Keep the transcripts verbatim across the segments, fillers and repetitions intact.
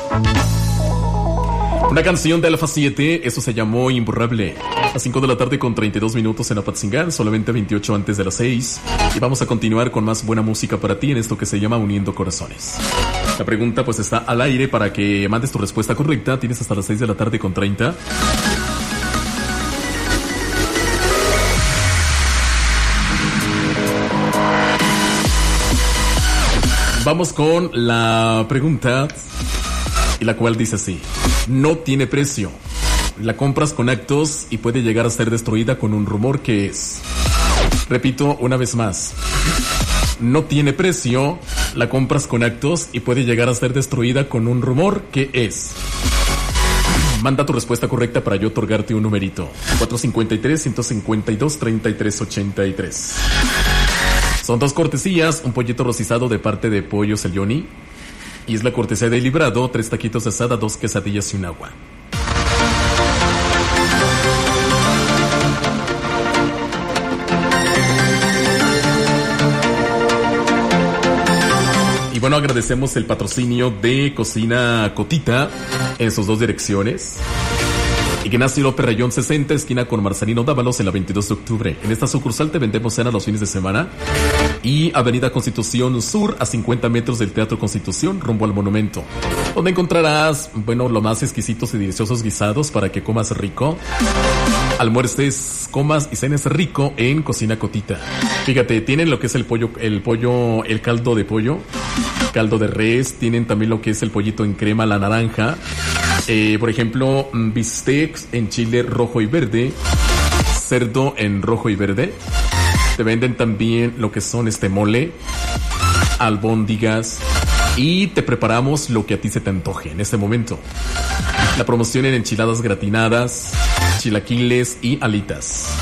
Una canción de Alfa siete, eso se llamó Imborrable. A cinco de la tarde con treinta y dos minutos en Apatzingán, solamente veintiocho antes de las seis. Y vamos a continuar con más buena música para ti en esto que se llama Uniendo Corazones. La pregunta pues está al aire para que mandes tu respuesta correcta. Tienes hasta las seis de la tarde con treinta. Vamos con la pregunta, y la cual dice así: no tiene precio. La compras con actos y puede llegar a ser destruida con un rumor que es. Repito una vez más. No tiene precio. La compras con actos y puede llegar a ser destruida con un rumor que es. Manda tu respuesta correcta para yo otorgarte un numerito. cuatro cinco tres, uno cinco dos, tres tres ocho tres. Son dos cortesías, un pollito rostizado de parte de Pollos El Johnny. Y es la cortesía de Librado, tres taquitos de asada, dos quesadillas y un agua. Y bueno, agradecemos el patrocinio de Cocina Cotita en sus dos direcciones. Ignacio López Rayón sesenta, esquina con Marcelino Dávalos en la veintidós de octubre. En esta sucursal te vendemos cena los fines de semana. Y Avenida Constitución Sur, a cincuenta metros del Teatro Constitución, rumbo al Monumento, donde encontrarás, bueno, los más exquisitos y deliciosos guisados para que comas rico. Almuerces, comas y cenes rico en Cocina Cotita. Fíjate, tienen lo que es el pollo, el pollo, el caldo de pollo, caldo de res, tienen también lo que es el pollito en crema, la naranja. Eh, por ejemplo, bistecs en chile rojo y verde, cerdo en rojo y verde. Te venden también lo que son este mole, albóndigas, y te preparamos lo que a ti se te antoje en este momento. La promoción en enchiladas gratinadas, chilaquiles y alitas.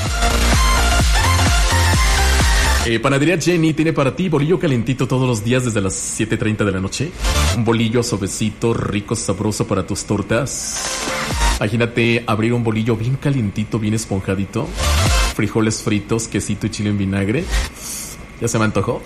Eh, Panadería Jenny tiene para ti bolillo calentito todos los días desde las siete treinta de la noche. Un bolillo suavecito, rico, sabroso para tus tortas. Imagínate abrir un bolillo bien calientito, bien esponjadito. Frijoles fritos, quesito y chile en vinagre. ¿Ya se me antojó?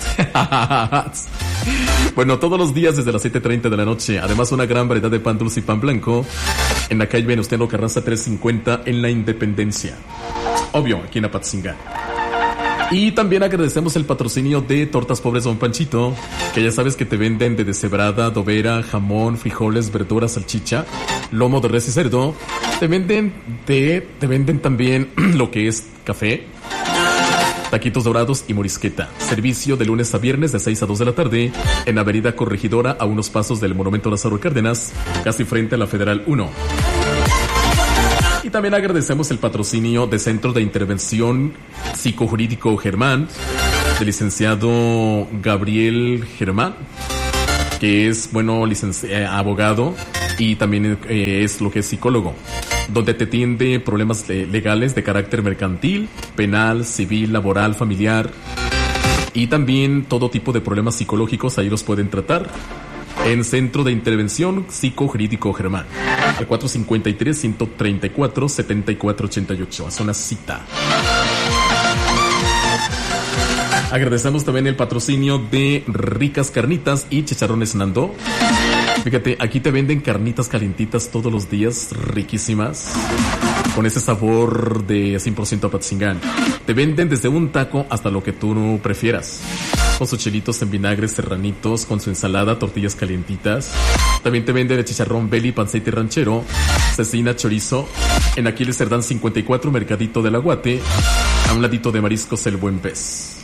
Bueno, todos los días desde las siete treinta de la noche. Además, una gran variedad de pan dulce y pan blanco en la calle Venustiano Carranza trescientos cincuenta en La Independencia. Obvio, aquí en Apatzingán. Y también agradecemos el patrocinio de Tortas Pobres Don Panchito, que ya sabes que te venden de deshebrada, adobera, jamón, frijoles, verduras, salchicha, lomo de res y cerdo. Te venden de, te venden también lo que es café, taquitos dorados y morisqueta. Servicio de lunes a viernes de seis a dos de la tarde en Avenida Corregidora, a unos pasos del Monumento Lázaro Cárdenas, casi frente a la Federal uno. Y también agradecemos el patrocinio de Centro de Intervención Psicojurídico Germán, del licenciado Gabriel Germán, que es, bueno, licenci- eh, abogado y también eh, es lo que es psicólogo, donde te atiende problemas de, legales de carácter mercantil, penal, civil, laboral, familiar, y también todo tipo de problemas psicológicos, ahí los pueden tratar en Centro de Intervención Psicojurídico Germán, al cuatro cinco tres, uno tres cuatro, siete cuatro ocho ocho. Haz una cita. Agradecemos también el patrocinio de Ricas Carnitas y Chicharrones Nando. Fíjate, aquí te venden carnitas calientitas todos los días, riquísimas, con ese sabor de cien por ciento Apatzingán. Te venden desde un taco hasta lo que tú prefieras, con sus chilitos en vinagre, serranitos, con su ensalada, tortillas calientitas. También te venden el chicharrón belly, panceta y ranchero, cecina, chorizo, en Aquiles Cerdán cincuenta y cuatro, Mercadito del Aguate, a un ladito de Mariscos El Buen Pez.